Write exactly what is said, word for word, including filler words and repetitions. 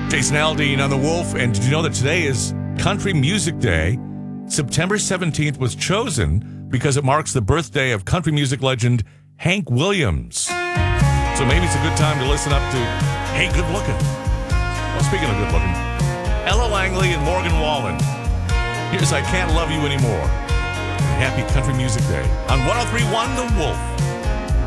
Jason Aldean on The Wolf, and did you know that today is Country Music Day? September seventeenth was chosen because it marks the birthday of country music legend Hank Williams. So maybe it's a good time to listen up to Hey Good Looking. Well, speaking of good looking, Ella Langley and Morgan Wallen. Here's I Can't Love You Anymore. Happy Country Music Day on one oh three point one The Wolf.